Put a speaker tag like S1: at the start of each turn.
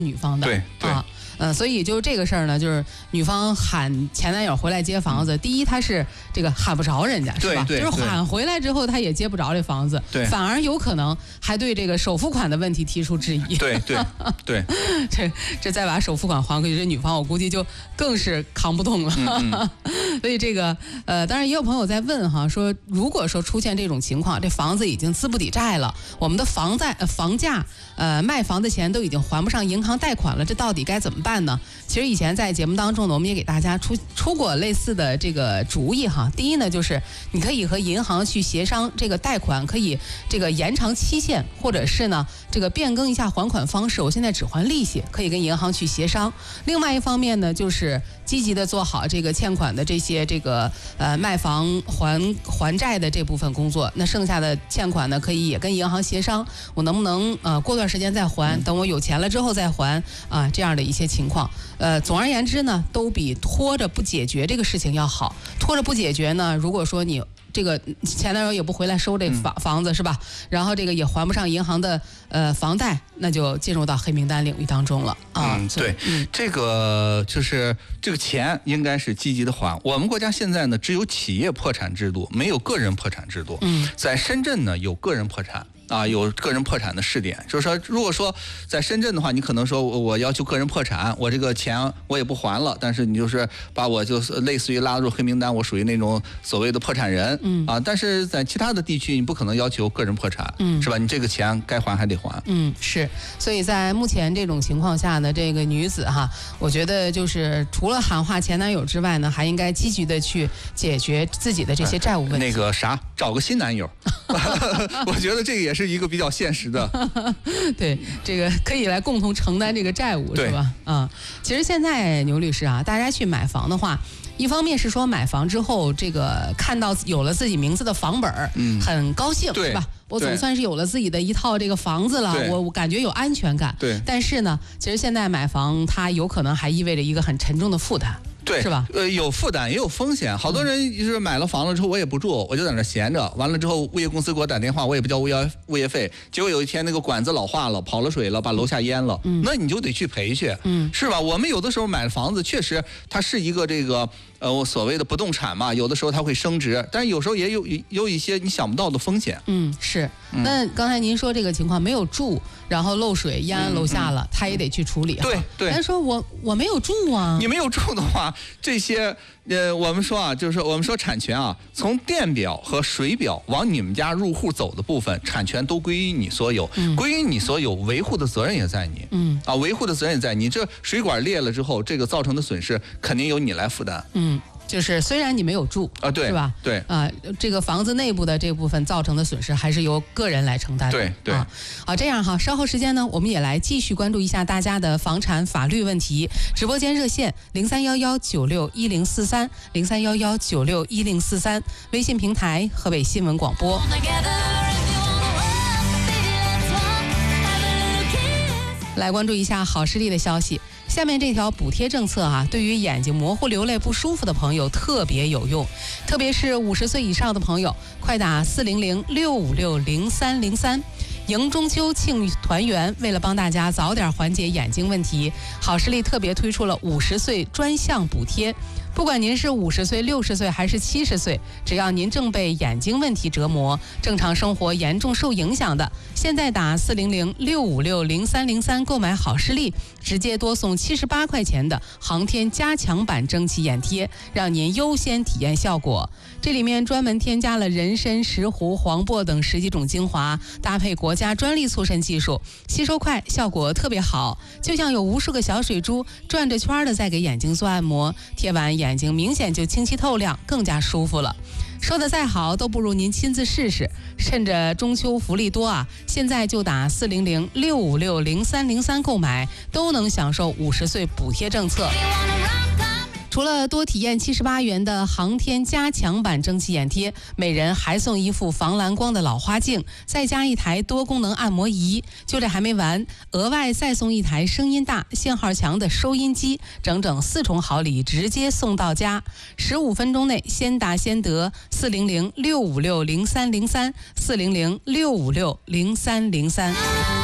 S1: 女方的，
S2: 对
S1: 啊。所以就这个事儿呢，就是女方喊前男友回来接房子，第一他是这个喊不着人家，是吧？就是喊回来之后他也接不着这房子，反而有可能还对这个首付款的问题提出质疑。
S2: 对，
S1: 这再把首付款还回去，这女方我估计就更是扛不动了。所以这个当然也有朋友在问哈，说如果说出现这种情况，这房子已经资不抵债了，我们的房价卖房的钱都已经还不上银行贷款了，这到底该怎么办呢？其实以前在节目当中呢，我们也给大家出过类似的这个主意哈。第一呢，就是你可以和银行去协商这个贷款可以这个延长期限，或者是呢这个变更一下还款方式，我现在只还利息，可以跟银行去协商。另外一方面呢，就是积极的做好这个欠款的这些这个卖房还债的这部分工作。那剩下的欠款呢，可以也跟银行协商，我能不能过段时间再还，等我有钱了之后再还啊，这样的一些情况。总而言之呢，都比拖着不解决这个事情要好。拖着不解决呢，如果说你这个前男友也不回来收这房子是吧？然后这个也还不上银行的房贷，那就进入到黑名单领域当中了啊。
S2: 对，这个就是这个钱应该是积极的还。我们国家现在呢，只有企业破产制度，没有个人破产制度。在深圳呢，有个人破产。有个人破产的试点，就是说，如果说在深圳的话，你可能说我要求个人破产，我这个钱我也不还了，但是你就是把我就是类似于拉入黑名单，我属于那种所谓的破产人，但是在其他的地区你不可能要求个人破产，是吧？你这个钱该还还得还。
S1: 是，所以在目前这种情况下呢，这个女子哈，我觉得就是除了喊话前男友之外呢，还应该积极的去解决自己的这些债务问题。
S2: 那个啥，找个新男友，我觉得这个也是一个比较现实的。
S1: 对，这个可以来共同承担这个债务，是吧？其实现在牛律师啊，大家去买房的话，一方面是说买房之后，这个看到有了自己名字的房本，很高兴，是吧？我总算是有了自己的一套这个房子了，我感觉有安全感。但是呢，其实现在买房它有可能还意味着一个很沉重的负担。
S2: 对，
S1: 是吧？
S2: 有负担也有风险。好多人就是买了房了之后，我也不住，我就在那闲着。完了之后，物业公司给我打电话，我也不交物业费。结果有一天那个管子老化了，跑了水了，把楼下淹了。那你就得去赔去，是吧？我们有的时候买房子，确实它是一个这个所谓的不动产嘛，有的时候它会升值，但是有时候也有一些你想不到的风险。
S1: 是。那刚才您说这个情况没有住，然后漏水淹楼下了，他也得去处理。
S2: 对。
S1: 咱说我没有住啊。
S2: 你没有住的话，这些我们说啊，就是我们说产权啊，从电表和水表往你们家入户走的部分，产权都归于你所有，归于你所有，维护的责任也在你。维护的责任也在你。这水管裂了之后，这个造成的损失肯定由你来负担。
S1: 就是虽然你没有住
S2: 对，
S1: 是吧？
S2: 对
S1: 这个房子内部的这部分造成的损失还是由个人来承担的。
S2: 对。
S1: 好，这样哈，稍后时间呢，我们也来继续关注一下大家的房产法律问题。直播间热线0311961043，0311961043，微信平台河北新闻广播。来关注一下好视力的消息。下面这条补贴政策啊，对于眼睛模糊、流泪不舒服的朋友特别有用，特别是50岁以上的朋友，快打400-656-0303。迎中秋庆团圆，为了帮大家早点缓解眼睛问题，好视力特别推出了50岁专项补贴。不管您是50岁、60岁还是70岁，只要您正被眼睛问题折磨，正常生活严重受影响的，现在打400-656-0303购买好视力，直接多送78块钱的航天加强版蒸汽眼贴，让您优先体验效果。这里面专门添加了人参、石斛、黄柏等10几种精华，搭配国家专利促渗技术，吸收快，效果特别好，就像有无数个小水珠转着圈的在给眼睛做按摩，贴完眼睛明显就清晰透亮，更加舒服了。说的再好都不如您亲自试试，趁着中秋福利多啊，现在就打400-656-0303购买，都能享受50岁补贴政策。除了多体验78元的航天加强版蒸汽眼贴，每人还送一副防蓝光的老花镜，再加一台多功能按摩仪。就这还没完，额外再送一台声音大、信号强的收音机，整整4重好礼直接送到家。15分钟内先打先得，400-656-0303，400-656-0303。